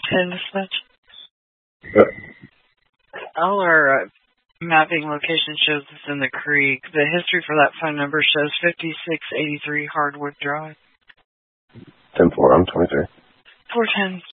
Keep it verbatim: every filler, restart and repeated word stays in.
ten dispatch. Yep. All our uh, mapping location shows it's in the creek. The history for that phone number shows fifty-six eighty-three Hardwood Drive. ten four, I'm twenty-three. four ten.